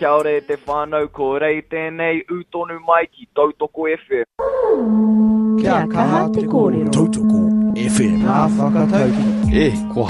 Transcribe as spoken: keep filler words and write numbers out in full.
Kia ora te whānau ko rei tēnei utonu mai ki Tautoko F M. Kia kaha te kōrero. Tautoko F M. Nā whakatauki. E, ko